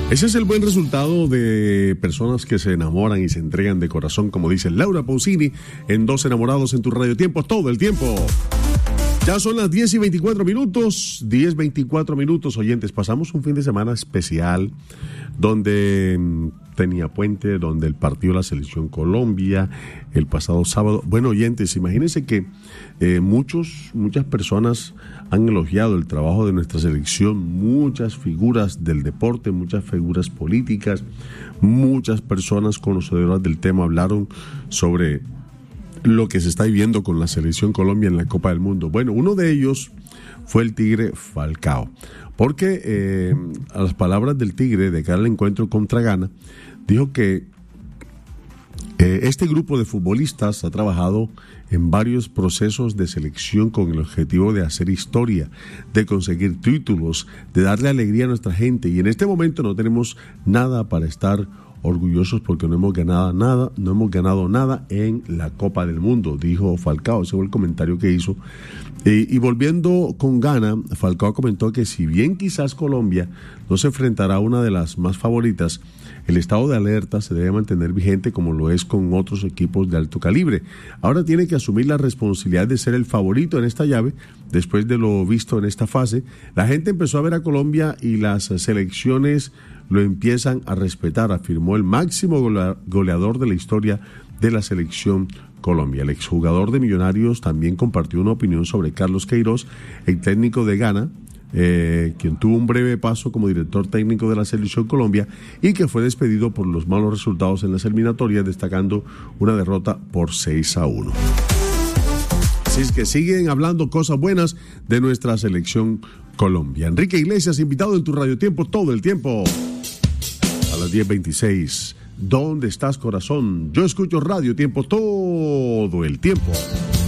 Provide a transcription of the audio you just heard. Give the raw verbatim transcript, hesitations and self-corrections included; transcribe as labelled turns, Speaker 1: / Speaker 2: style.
Speaker 1: Ese es el buen resultado de personas que se enamoran y se entregan de corazón, como dice Laura Pausini, en Dos Enamorados en tu Radio Tiempo, todo el tiempo. Ya son las diez y veinticuatro minutos, diez veinticuatro minutos, oyentes. Pasamos un fin de semana especial donde tenía puente, donde el partido de la Selección Colombia, el pasado sábado. Bueno, oyentes, imagínense que eh, muchos, muchas personas han elogiado el trabajo de nuestra selección, muchas figuras del deporte, muchas figuras políticas, muchas personas conocedoras del tema hablaron sobre lo que se está viviendo con la Selección Colombia en la Copa del Mundo. Bueno, uno de ellos fue el Tigre Falcao, porque eh, a las palabras del Tigre de cara al encuentro contra Ghana, dijo que eh, este grupo de futbolistas ha trabajado en varios procesos de selección con el objetivo de hacer historia, de conseguir títulos, de darle alegría a nuestra gente, y en este momento no tenemos nada para estar orgullosos porque no hemos ganado nada, no hemos ganado nada en la Copa del Mundo, dijo Falcao. Ese fue el comentario que hizo. Eh, y volviendo con Ghana, Falcao comentó que si bien quizás Colombia no se enfrentará a una de las más favoritas, el estado de alerta se debe mantener vigente como lo es con otros equipos de alto calibre. Ahora tiene que asumir la responsabilidad de ser el favorito en esta llave. Después de lo visto en esta fase, la gente empezó a ver a Colombia y las selecciones lo empiezan a respetar, afirmó el máximo goleador de la historia de la Selección Colombia. El exjugador de Millonarios también compartió una opinión sobre Carlos Queiroz, el técnico de Ghana, eh, quien tuvo un breve paso como director técnico de la Selección Colombia y que fue despedido por los malos resultados en las eliminatorias, destacando una derrota por seis a uno. Así es que siguen hablando cosas buenas de nuestra Selección Colombia. Enrique Iglesias, invitado en tu Radio Tiempo todo el tiempo. A las diez veintiséis. ¿Dónde estás, corazón? Yo escucho Radio Tiempo todo el tiempo.